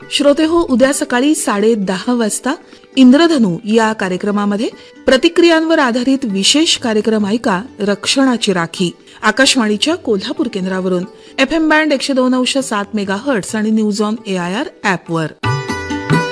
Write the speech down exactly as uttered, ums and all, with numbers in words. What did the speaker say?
श्रोते हो, उद्या सकाळी साडे दहा वाजता इंद्रधनू या कार्यक्रमामध्ये प्रतिक्रियांवर आधारित विशेष कार्यक्रम ऐका, रक्षणाची राखी. आकाशवाणीच्या कोल्हापूर केंद्रावरून एफ एम बँड एकशे दोन अंश सात मेगा हर्ट्स आणि news on A I R ऍपवर.